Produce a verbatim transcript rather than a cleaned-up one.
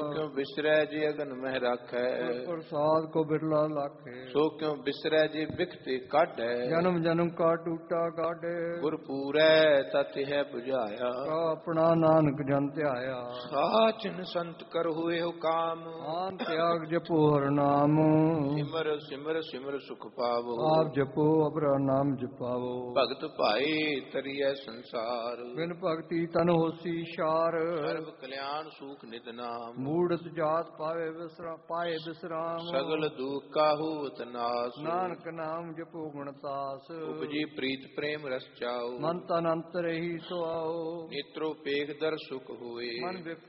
क्यों बिसरै जी अगन मह राखै, प्रसाद को बिरला लाखे। सो क्यों बिसरै जी बिखते काढै, जन्म जन्म का टूटा गाढ़े। गुरपूरै तत है बुझाया, का अपना नानक जन ध्याया। साचन संत कर हुए हो काम, आन त्याग जपो हर नाम। सिमर सिमर सिमर सुख पावो, आप जपो अपरा नाम जपावो। भगत भाई तरिय संसार, बिन भक्ति तन होसी शार। सर्व कल्याण सुख नित नाम, मूढ़त जात पावे विश्राम पाए विश्राम। सगल दुख काहू तनास, नानक नाम जपो गुणतास। उपजी प्रीत प्रेम रस चाओ, मन तन अंतर ही सो आओ। नेत्रो पेख दर सुख हुए, मन विप